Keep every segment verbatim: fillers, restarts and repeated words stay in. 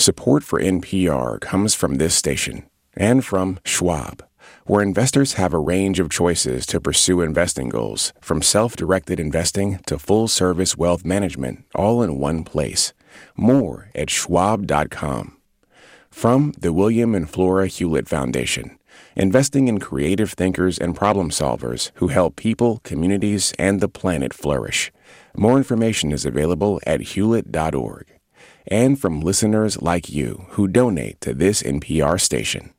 Support for N P R comes from this station and from Schwab, where investors have a range of choices to pursue investing goals, from self-directed investing to full-service wealth management, all in one place. More at schwab dot com. From the William and Flora Hewlett Foundation, investing in creative thinkers and problem solvers who help people, communities, and the planet flourish. More information is available at hewlett dot org. And from listeners like you who donate to this N P R station.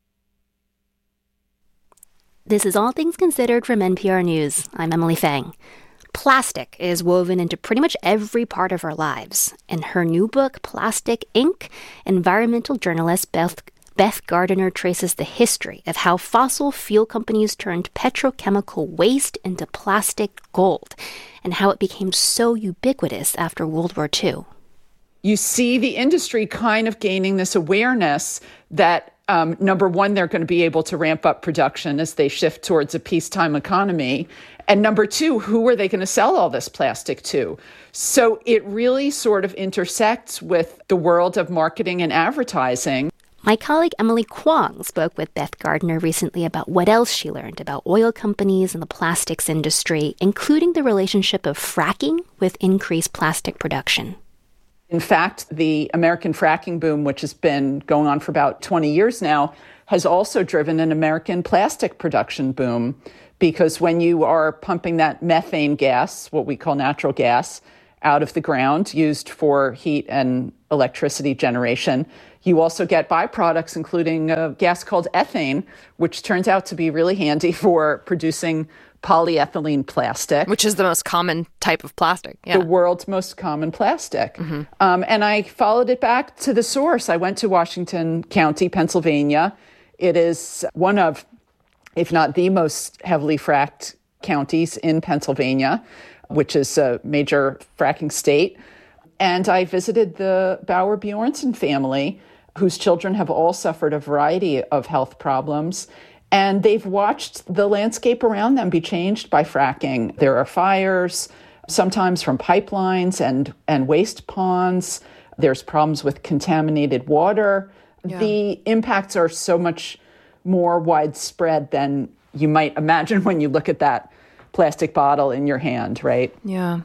This is All Things Considered from N P R News. I'm Emily Fang. Plastic is woven into pretty much every part of our lives. In her new book, Plastic Ink, environmental journalist Beth, Beth Gardiner traces the history of how fossil fuel companies turned petrochemical waste into plastic gold and how it became so ubiquitous after World War Two. You see the industry kind of gaining this awareness that, um, number one, they're going to be able to ramp up production as they shift towards a peacetime economy. And number two, who are they going to sell all this plastic to? So it really sort of intersects with the world of marketing and advertising. My colleague Emily Kwong spoke with Beth Gardiner recently about what else she learned about oil companies and the plastics industry, including the relationship of fracking with increased plastic production. In fact, the American fracking boom, which has been going on for about twenty years now, has also driven an American plastic production boom, because when you are pumping that methane gas, what we call natural gas, out of the ground used for heat and electricity generation, you also get byproducts, including a gas called ethane, which turns out to be really handy for producing polyethylene plastic. Which is the most common type of plastic. Yeah. The world's most common plastic. Mm-hmm. Um, and I followed it back to the source. I went to Washington County, Pennsylvania. It is one of, if not the most heavily fracked counties in Pennsylvania, which is a major fracking state. And I visited the Bauer Bjornson family, whose children have all suffered a variety of health problems. And they've watched the landscape around them be changed by fracking. There are fires, sometimes from pipelines and, and waste ponds. There's problems with contaminated water. Yeah. The impacts are so much more widespread than you might imagine when you look at that plastic bottle in your hand, right? Yeah.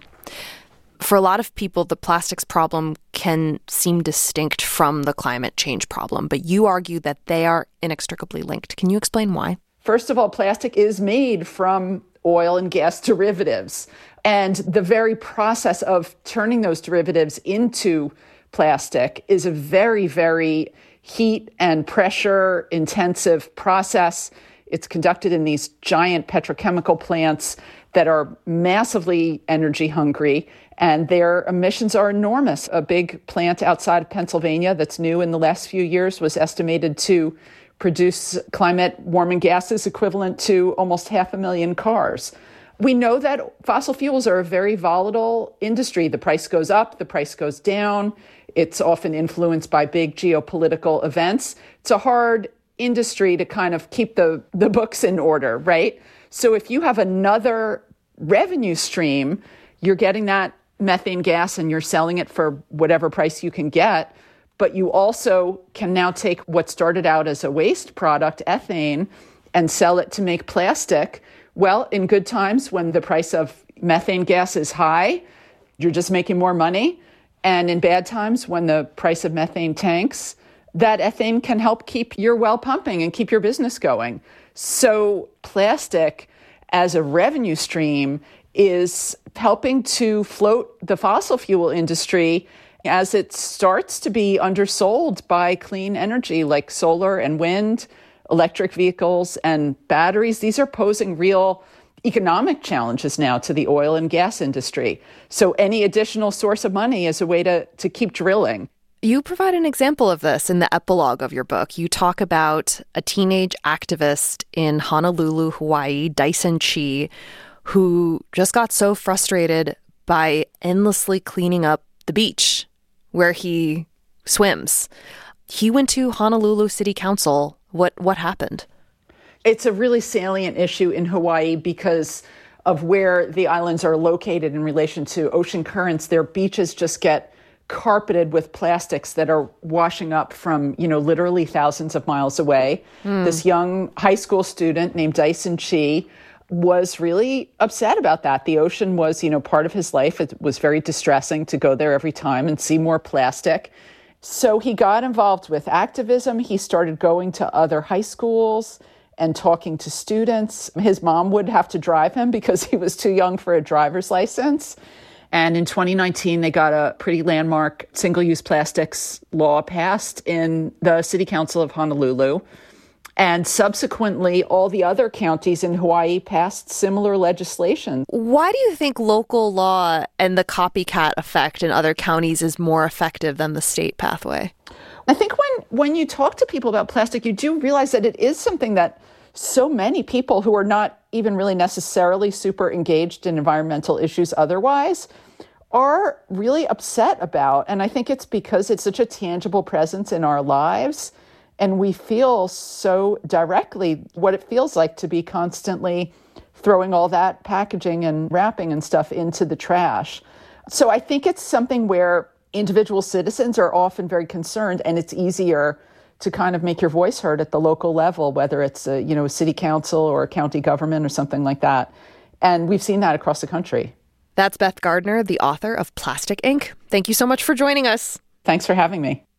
For a lot of people, the plastics problem can seem distinct from the climate change problem, but you argue that they are inextricably linked. Can you explain why? First of all, plastic is made from oil and gas derivatives. And the very process of turning those derivatives into plastic is a very, very heat and pressure intensive process. It's conducted in these giant petrochemical plants that are massively energy hungry, and their emissions are enormous. A big plant outside of Pennsylvania that's new in the last few years was estimated to produce climate warming gases equivalent to almost half a million cars. We know that fossil fuels are a very volatile industry. The price goes up, the price goes down. It's often influenced by big geopolitical events. It's a hard industry to kind of keep the, the books in order, right? So if you have another revenue stream, you're getting that methane gas and you're selling it for whatever price you can get, but you also can now take what started out as a waste product, ethane, and sell it to make plastic. Well, in good times, when the price of methane gas is high, you're just making more money. And in bad times, when the price of methane tanks, that ethane can help keep your well pumping and keep your business going. So plastic as a revenue stream is helping to float the fossil fuel industry as it starts to be undersold by clean energy like solar and wind, electric vehicles and batteries. These are posing real economic challenges now to the oil and gas industry. So any additional source of money is a way to, to keep drilling. You provide an example of this in the epilogue of your book. You talk about a teenage activist in Honolulu, Hawaii, Dyson Chi, who just got so frustrated by endlessly cleaning up the beach where he swims. He went to Honolulu City Council. What what happened? It's a really salient issue in Hawaii because of where the islands are located in relation to ocean currents. Their beaches just get carpeted with plastics that are washing up from, you know, literally thousands of miles away. Mm. This young high school student named Dyson Chi was really upset about that. The ocean was, you know, part of his life. It was very distressing to go there every time and see more plastic. So he got involved with activism. He started going to other high schools and talking to students. His mom would have to drive him because he was too young for a driver's license. And in twenty nineteen, they got a pretty landmark single-use plastics law passed in the City Council of Honolulu. And subsequently, all the other counties in Hawaii passed similar legislation. Why do you think local law and the copycat effect in other counties is more effective than the state pathway? I think when, when you talk to people about plastic, you do realize that it is something that so many people who are not even really necessarily super engaged in environmental issues otherwise are really upset about. And I think it's because it's such a tangible presence in our lives. And we feel so directly what it feels like to be constantly throwing all that packaging and wrapping and stuff into the trash. So I think it's something where individual citizens are often very concerned, and it's easier to kind of make your voice heard at the local level, whether it's a, you know, a city council or a county government or something like that. And we've seen that across the country. That's Beth Gardner, the author of Plastic Ink. Thank you so much for joining us. Thanks for having me.